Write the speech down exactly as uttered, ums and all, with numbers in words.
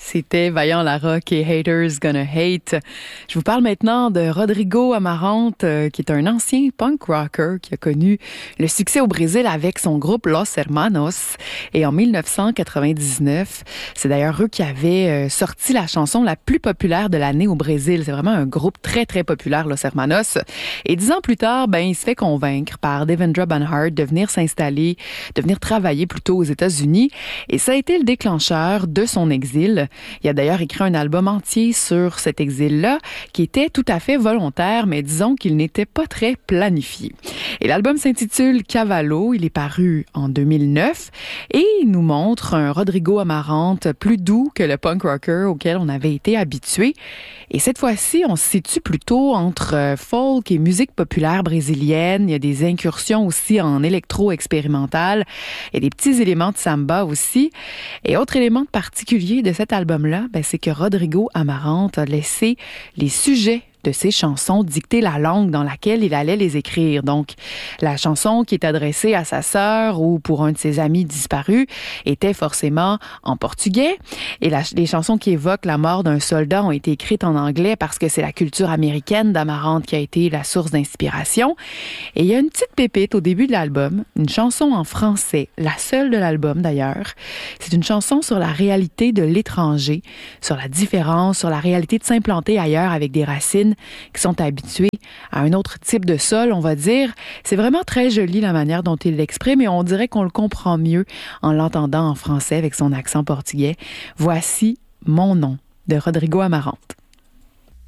C'était Vaillant Larocque et Haters Gonna Hate. Je vous parle maintenant de Rodrigo Amarante, euh, qui est un ancien punk rocker qui a connu le succès au Brésil avec son groupe Los Hermanos. Et en dix-neuf cent quatre-vingt-dix-neuf, c'est d'ailleurs eux qui avaient euh, sorti la chanson la plus populaire de l'année au Brésil. C'est vraiment un groupe très, très populaire, Los Hermanos. Et dix ans plus tard, ben, il se fait convaincre par Devendra Banhart de venir s'installer, de venir travailler plutôt aux États-Unis. Et ça a été le déclencheur de son exil. Il a d'ailleurs écrit un album entier sur cet exil-là qui était tout à fait volontaire, mais disons qu'il n'était pas très planifié. Et l'album s'intitule Cavallo. Il est paru en deux mille neuf et il nous montre un Rodrigo Amarante plus doux que le punk rocker auquel on avait été habitué. Et cette fois-ci, on se situe plutôt entre folk et musique populaire brésilienne. Il y a des incursions aussi en électro-expérimental. Il y a des petits éléments de samba aussi. Et autre élément particulier de cet album-là, ben, c'est que Rodrigo Amarante a laissé les sujets de ses chansons dicter la langue dans laquelle il allait les écrire. Donc, la chanson qui est adressée à sa sœur ou pour un de ses amis disparus était forcément en portugais. Et la, les chansons qui évoquent la mort d'un soldat ont été écrites en anglais parce que c'est la culture américaine d'Amarante qui a été la source d'inspiration. Et il y a une petite pépite au début de l'album, une chanson en français, la seule de l'album d'ailleurs. C'est une chanson sur la réalité de l'étranger, sur la différence, sur la réalité de s'implanter ailleurs avec des racines qui sont habitués à un autre type de sol, on va dire. C'est vraiment très joli la manière dont il l'exprime et on dirait qu'on le comprend mieux en l'entendant en français avec son accent portugais. Voici Mon nom de Rodrigo Amarante.